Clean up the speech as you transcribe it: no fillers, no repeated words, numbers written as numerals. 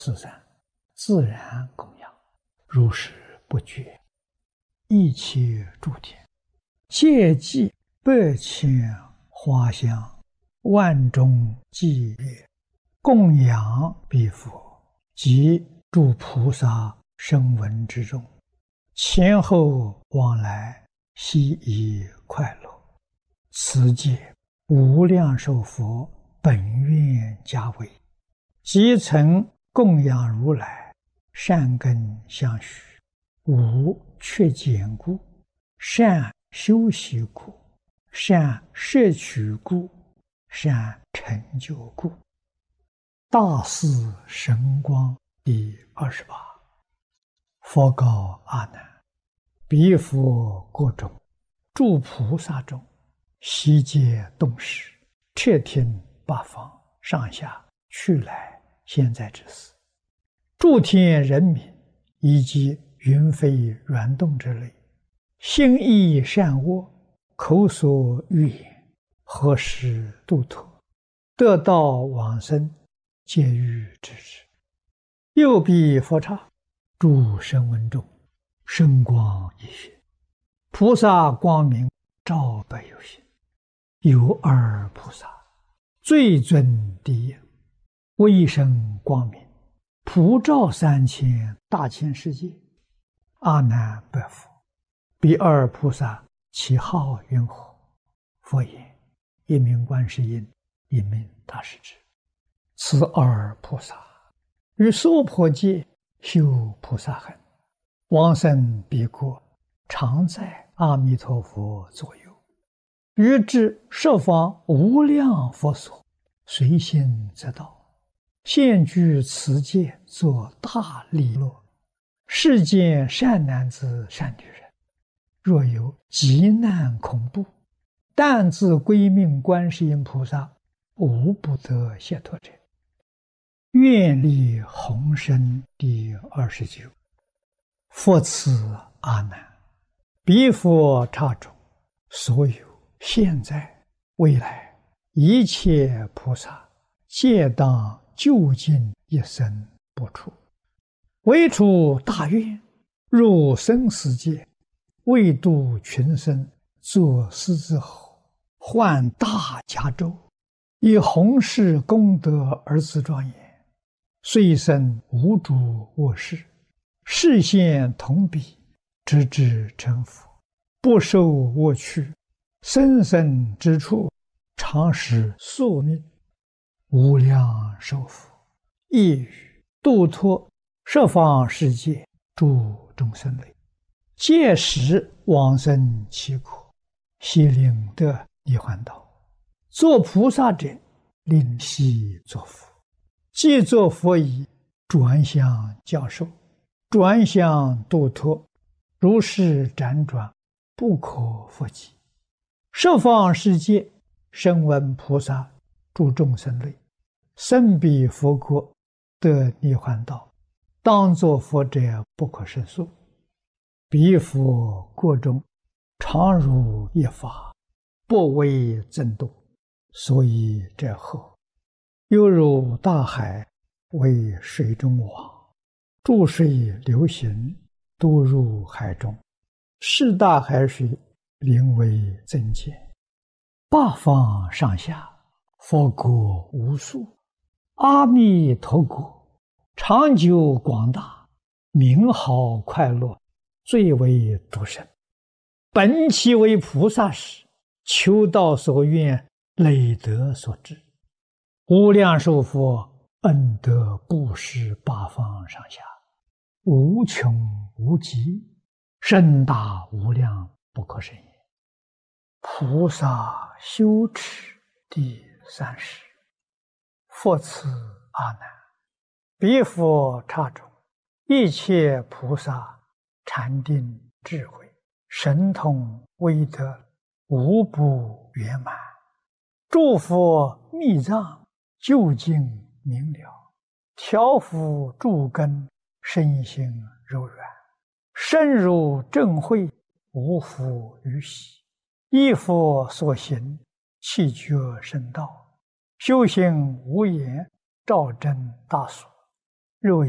自然，自然供养，如是不绝。一切诸天，皆记百千花香，万众伎乐，供养彼佛及诸菩萨声闻之众，前后往来，悉以快乐。此界无量寿佛本愿家为，即曾供养如来，善根相续，无缺减故，善修习故，善摄取故，善成就故。大士神光第28。佛告阿难：彼佛国中，诸菩萨中，悉皆动识，彻听八方上下去来现在之事，诸天人民以及云飞软动之类，心意善恶，口所欲言，何时度脱，得道往生，皆欲知之。右彼佛刹，诸声闻众，声光一现，菩萨光明照百有心。有二菩萨，最尊第一，为生光明，普照3000大千世界。阿难白佛：彼二菩萨其号云何？佛言：一名观世音，一名大势至。此二菩萨于娑婆界修菩萨行，往生彼国，常在阿弥陀佛左右，于至十方无量佛所，随心则到，现居此界，作大利乐。世间善男子善女人，若有急难恐怖，但自归命观世音菩萨，无不得解脱者。愿力宏深第29。佛赐阿难：彼佛刹中，所有现在未来一切菩萨，皆当究竟一生不出，为出大愿，入生死界，为度群生，作狮子吼，唤大迦州，以弘誓功德而自庄严。虽生无诸恶事，示现同彼，直至成佛，不受恶趣，生生之处，常使宿命。无量寿佛亦于度脱十方世界诸众生类，届时往生其国，悉令得涅槃道。作菩萨者，令悉作佛。既作佛已，转向教授，转向度脱，如是辗转，不可复计。十方世界声闻菩萨诸众生类，生彼佛国，得涅槃道，当作佛者不可胜数。彼佛国中，常如一法，不为增度，所以者后，犹如大海，为水中网，注水流行，都入海中，是大海水，名为增减。八方上下，佛国无数，阿弥陀国，长久广大，名好快乐，最为独生。本其为菩萨时，求道所愿，累德所致。无量寿佛恩德布施八方上下，无穷无极，甚大无量，不可胜也。菩萨修持第30。佛赐阿难：彼佛刹中，一切菩萨禅定智慧，神通威德，无不圆满。诸佛密藏究竟明了，调伏诸根，身心柔软，深入正慧，无复于喜。依佛所行，气觉深道，修行无言，照真大所。 若